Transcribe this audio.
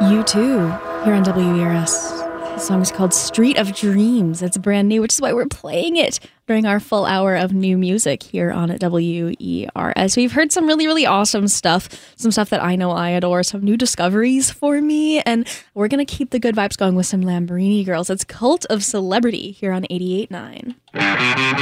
You too, here on WERS. The song is called Street of Dreams. It's brand new, which is why we're playing it during our full hour of new music here on WERS. We've heard some really, really awesome stuff, some stuff that I know I adore, some new discoveries for me, and we're going to keep the good vibes going with some Lamborghini Girls. It's Cult of Celebrity here on 88.9.